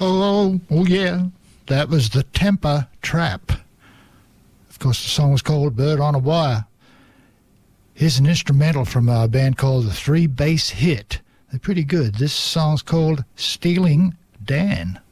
Oh, yeah. That was the Temper Trap. Of course, the song was called Bird on a Wire. Here's an instrumental from a band called the Three Bass Hit. They're pretty good. This song's called Stealing Dan.